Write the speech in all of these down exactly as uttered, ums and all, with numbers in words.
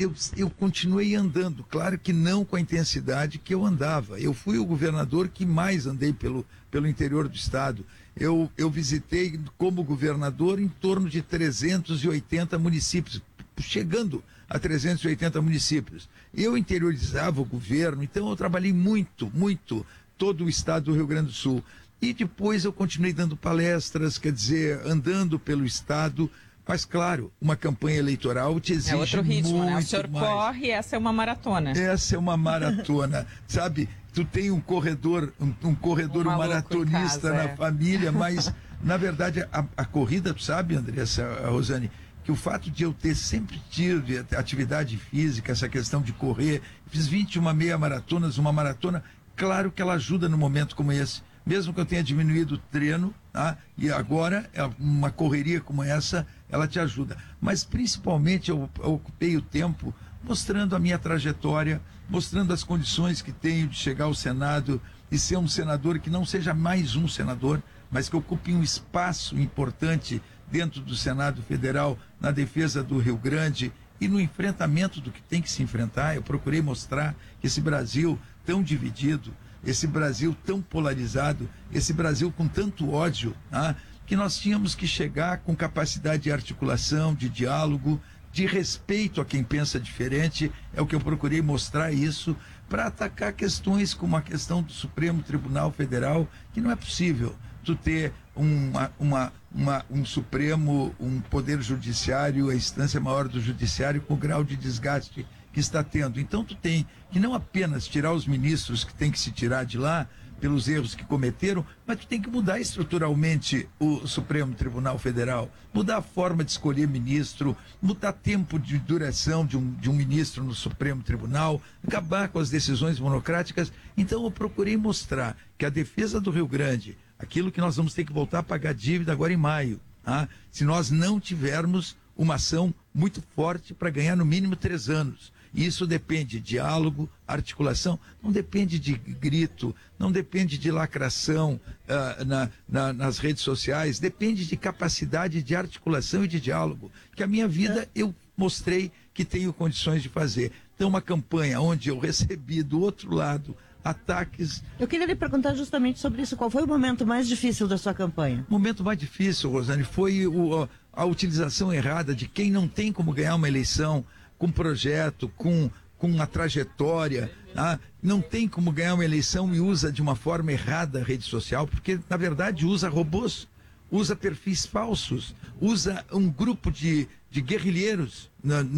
eu, eu continuei andando, claro que não com a intensidade que eu andava. Eu fui o governador que mais andei pelo, pelo interior do estado. Eu, eu visitei como governador em torno de trezentos e oitenta municípios, chegando a trezentos e oitenta municípios. Eu interiorizava o governo, então eu trabalhei muito, muito todo o estado do Rio Grande do Sul. E depois eu continuei dando palestras, quer dizer, andando pelo estado. Mas, claro, uma campanha eleitoral te exige muito mais. É outro ritmo, né? O senhor mais. corre, essa é uma maratona. Essa é uma maratona, sabe? Tu tem um corredor, um, um corredor um maratonista casa, na é. família, mas, na verdade, a, a corrida, tu sabe, Andressa, a Rosane, que o fato de eu ter sempre tido atividade física, essa questão de correr, fiz vinte e uma meia maratonas, uma maratona, claro que ela ajuda num momento como esse. Mesmo que eu tenha diminuído o treino, tá? E agora uma correria como essa, ela te ajuda. Mas principalmente eu, eu ocupei o tempo mostrando a minha trajetória, mostrando as condições que tenho de chegar ao Senado e ser um senador que não seja mais um senador, mas que ocupe um espaço importante dentro do Senado Federal, na defesa do Rio Grande e no enfrentamento do que tem que se enfrentar. Eu procurei mostrar que esse Brasil tão dividido, esse Brasil tão polarizado, esse Brasil com tanto ódio, ah, que nós tínhamos que chegar com capacidade de articulação, de diálogo, de respeito a quem pensa diferente. É o que eu procurei mostrar isso, para atacar questões como a questão do Supremo Tribunal Federal, que não é possível tu ter uma, uma, uma, um Supremo, um Poder Judiciário, a instância maior do Judiciário, com o grau de desgaste que está tendo. Então tu tem que não apenas tirar os ministros que tem que se tirar de lá pelos erros que cometeram, mas tu tem que mudar estruturalmente o Supremo Tribunal Federal, mudar a forma de escolher ministro, mudar tempo de duração de um, de um ministro no Supremo Tribunal, acabar com as decisões monocráticas. Então eu procurei mostrar que a defesa do Rio Grande, aquilo que nós vamos ter que voltar a pagar dívida agora em maio, tá? Se nós não tivermos uma ação muito forte para ganhar no mínimo três anos. Isso depende de diálogo, articulação, não depende de grito, não depende de lacração uh, na, na, nas redes sociais, depende de capacidade de articulação e de diálogo, que a minha vida eu mostrei que tenho condições de fazer. Então, uma campanha onde eu recebi do outro lado ataques. Eu queria lhe perguntar justamente sobre isso. Qual foi o momento mais difícil da sua campanha? O momento mais difícil, Rosane, foi o, a utilização errada de quem não tem como ganhar uma eleição com projeto, com, com uma trajetória, tá? Não tem como ganhar uma eleição e usa de uma forma errada a rede social, porque na verdade usa robôs, usa perfis falsos, usa um grupo de, de guerrilheiros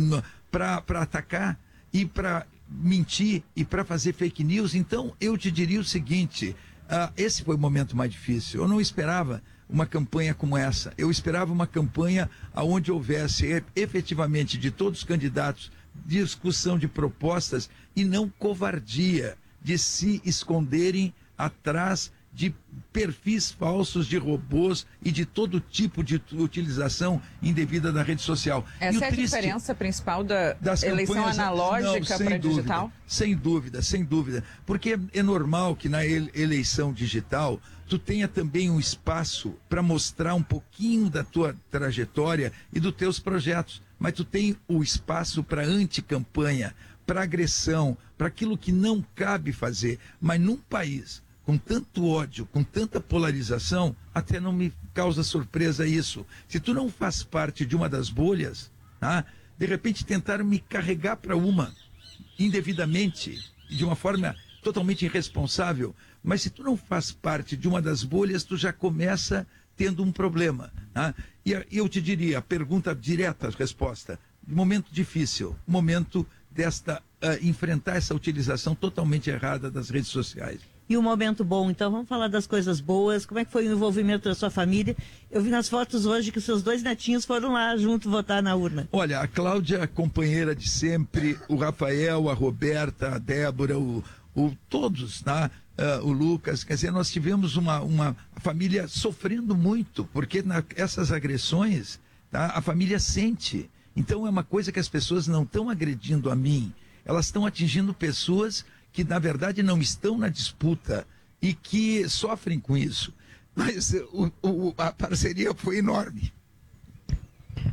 para atacar e para mentir e para fazer fake news. Então eu te diria o seguinte, uh, esse foi o momento mais difícil. Eu não esperava uma campanha como essa. Eu esperava uma campanha onde houvesse efetivamente de todos os candidatos discussão de propostas e não covardia de se esconderem atrás de perfis falsos de robôs e de todo tipo de utilização indevida da rede social. Essa é a diferença principal da eleição analógica para digital? Sem dúvida, sem dúvida. Porque é normal que na eleição digital tu tenha também um espaço para mostrar um pouquinho da tua trajetória e dos teus projetos. Mas tu tem o espaço para anticampanha, para agressão, para aquilo que não cabe fazer. Mas num país com tanto ódio, com tanta polarização, até não me causa surpresa isso. Se tu não faz parte de uma das bolhas, tá? De repente tentaram me carregar para uma, indevidamente, de uma forma totalmente irresponsável, mas se tu não faz parte de uma das bolhas, tu já começa tendo um problema. Tá? E eu te diria, pergunta direta, resposta, momento difícil, momento desta, uh, enfrentar essa utilização totalmente errada das redes sociais. E um momento bom, então vamos falar das coisas boas. Como é que foi o envolvimento da sua família? Eu vi nas fotos hoje que os seus dois netinhos foram lá junto votar na urna. Olha, a Cláudia, companheira de sempre, o Rafael, a Roberta, a Débora, o, o todos, tá? Uh, o Lucas, quer dizer, nós tivemos uma, uma família sofrendo muito, porque na, essas agressões, tá? A família sente. Então é uma coisa que as pessoas não estão agredindo a mim, elas estão atingindo pessoas que na verdade não estão na disputa e que sofrem com isso. Mas o, o, a parceria foi enorme.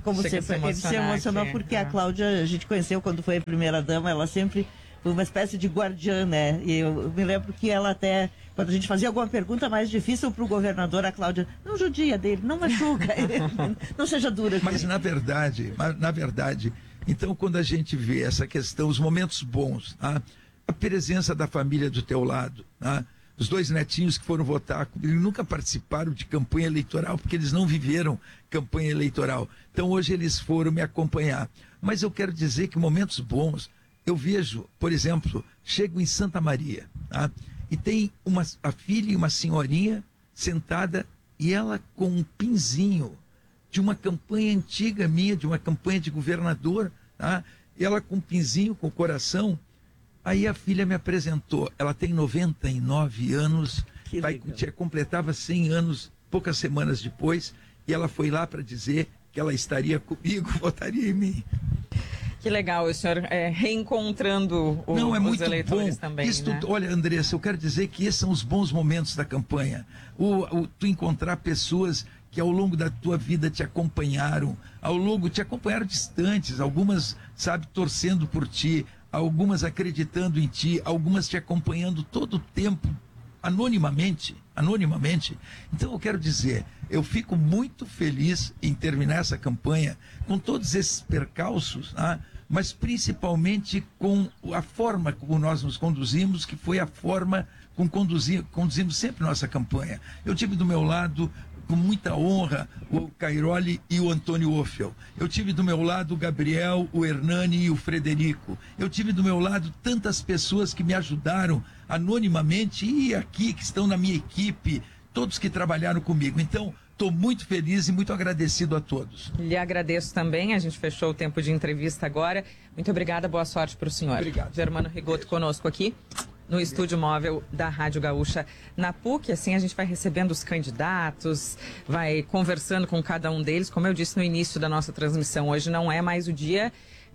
como Chega sempre, se ele se emocionou aqui, porque é. a Cláudia, a gente conheceu quando foi a primeira dama, ela sempre foi uma espécie de guardiã, né? E eu me lembro que ela até, quando a gente fazia alguma pergunta mais difícil para o governador, a Cláudia, não judia dele, não machuca ele, não seja dura. Mas na verdade, na verdade, então quando a gente vê essa questão, os momentos bons, tá? A presença da família do teu lado, tá? Os dois netinhos que foram votar, eles nunca participaram de campanha eleitoral, porque eles não viveram campanha eleitoral. Então hoje eles foram me acompanhar. Mas eu quero dizer que momentos bons, eu vejo, por exemplo, chego em Santa Maria, tá? E tem uma, a filha e uma senhorinha sentada, e ela com um pinzinho de uma campanha antiga minha, de uma campanha de governador, tá? E ela com um pinzinho, com o coração. Aí a filha me apresentou, ela tem noventa e nove anos, vai, tinha, completava cem anos poucas semanas depois, e ela foi lá para dizer que ela estaria comigo, votaria em mim. Que legal, o senhor é, reencontrando o, Não, é os muito eleitores bom. também, Isso, né? Olha, Andressa, eu quero dizer que esses são os bons momentos da campanha. O, o, tu encontrar pessoas que ao longo da tua vida te acompanharam, ao longo, te acompanharam distantes, algumas, sabe, torcendo por ti, algumas acreditando em ti, algumas te acompanhando todo o tempo, anonimamente, anonimamente. Então eu quero dizer, eu fico muito feliz em terminar essa campanha com todos esses percalços, né? Mas principalmente com a forma como nós nos conduzimos, que foi a forma como conduzir, conduzimos sempre nossa campanha. Eu tive do meu lado, com muita honra, o Cairoli e o Antônio Ofiel. Eu tive do meu lado o Gabriel, o Hernani e o Frederico. Eu tive do meu lado tantas pessoas que me ajudaram anonimamente e aqui, que estão na minha equipe, todos que trabalharam comigo. Então, estou muito feliz e muito agradecido a todos. Lhe agradeço também, a gente fechou o tempo de entrevista agora. Muito obrigada, boa sorte para o senhor. Obrigado. Germano Rigoto conosco aqui no estúdio móvel da Rádio Gaúcha na P U C. Assim a gente vai recebendo os candidatos, vai conversando com cada um deles. Como eu disse no início da nossa transmissão, hoje não é mais o dia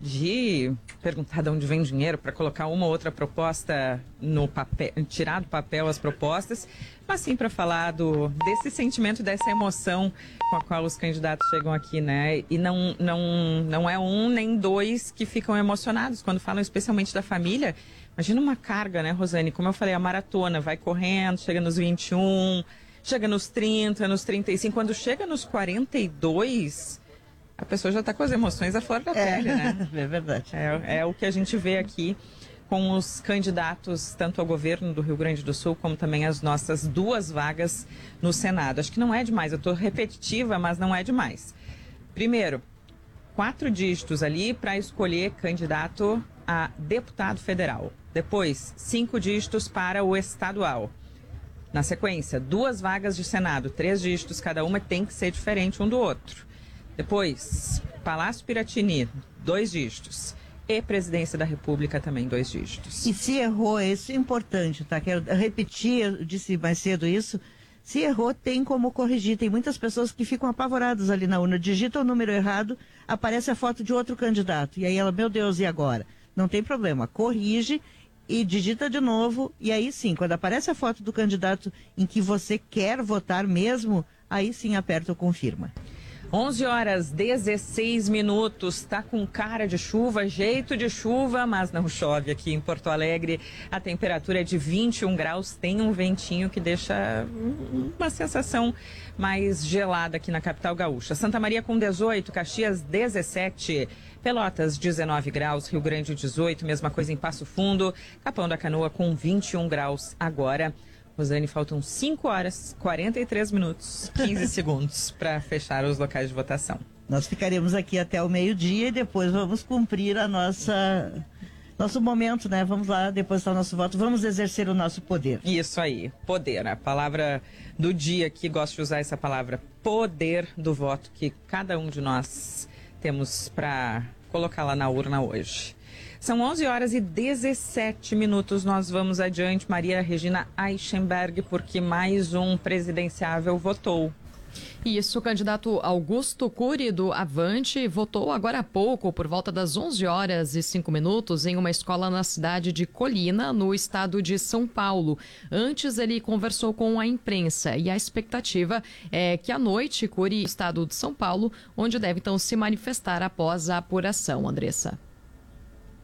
de perguntar de onde vem dinheiro para colocar uma ou outra proposta no papel, tirar do papel as propostas, mas sim para falar do, desse sentimento, dessa emoção com a qual os candidatos chegam aqui, né? E não, não, não é um nem dois que ficam emocionados quando falam especialmente da família. Imagina uma carga, né, Rosane? Como eu falei, a maratona vai correndo, chega nos vinte e um, chega nos trinta, nos trinta e cinco. Quando chega nos quarenta e dois, a pessoa já está com as emoções à flor da pele, é, né? É verdade. É, é o que a gente vê aqui com os candidatos, tanto ao governo do Rio Grande do Sul, como também as nossas duas vagas no Senado. Acho que não é demais, eu estou repetitiva, mas não é demais. Primeiro, quatro dígitos ali para escolher candidato a deputado federal. Depois, cinco dígitos para o estadual. Na sequência, duas vagas de Senado, três dígitos cada uma, tem que ser diferente um do outro. Depois, Palácio Piratini, dois dígitos. E Presidência da República também, dois dígitos. E se errou, isso é importante, tá? Quero repetir, eu disse mais cedo isso. Se errou, tem como corrigir. Tem muitas pessoas que ficam apavoradas ali na urna. Digita o número errado, aparece a foto de outro candidato. E aí ela, meu Deus, e agora? Não tem problema, corrige e digita de novo. E aí sim, quando aparece a foto do candidato em que você quer votar mesmo, aí sim aperta o confirma. onze horas, dezesseis minutos, tá com cara de chuva, jeito de chuva, mas não chove aqui em Porto Alegre. A temperatura é de vinte e um graus, tem um ventinho que deixa uma sensação mais gelada aqui na capital gaúcha. Santa Maria com dezoito, Caxias dezessete, Pelotas dezenove graus, Rio Grande dezoito, mesma coisa em Passo Fundo, Capão da Canoa com vinte e um graus agora. Rosane, faltam cinco horas, quarenta e três minutos, quinze segundos para fechar os locais de votação. Nós ficaremos aqui até o meio-dia e depois vamos cumprir a nossa nosso momento, né? Vamos lá depositar o nosso voto, vamos exercer o nosso poder. Isso aí, poder. A palavra do dia aqui, gosto de usar essa palavra, poder do voto, que cada um de nós temos para colocar lá na urna hoje. São onze horas e dezessete minutos, nós vamos adiante. Maria Regina Eichenberg, porque mais um presidenciável votou. Isso, o candidato Augusto Cury, do Avante, votou agora há pouco, por volta das onze horas e cinco minutos, em uma escola na cidade de Colina, no estado de São Paulo. Antes, ele conversou com a imprensa e a expectativa é que à noite, Cury, estado de São Paulo, onde deve então se manifestar após a apuração, Andressa.